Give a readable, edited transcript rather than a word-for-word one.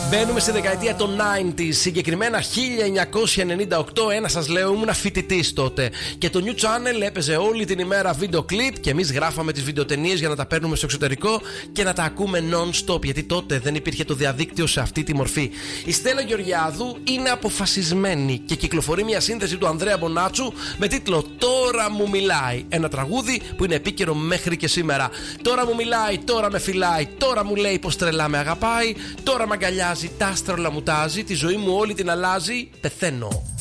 Μπαίνουμε στη δεκαετία των 90s, συγκεκριμένα 1998. Ένα σας λέω, ήμουν φοιτητής τότε. Και το New Channel έπαιζε όλη την ημέρα βίντεο κλιπ και εμείς γράφαμε τις βιντεοτενίες για να τα παίρνουμε στο εξωτερικό και να τα ακούμε non-stop. Γιατί τότε δεν υπήρχε το διαδίκτυο σε αυτή τη μορφή. Η Στέλλα Γεωργιάδου είναι αποφασισμένη και κυκλοφορεί μια σύνθεση του Ανδρέα Μπονάτσου με τίτλο Τώρα μου μιλάει. Ένα τραγούδι που είναι επίκαιρο μέχρι και σήμερα. Τώρα μου μιλάει, τώρα με φυλάει, τώρα μου λέει πως τρελά με αγαπάει, τώρα με αγκαλιάζει, τα άστρα όλα μου τάζει, τη ζωή μου όλη την αλλάζει, πεθαίνω.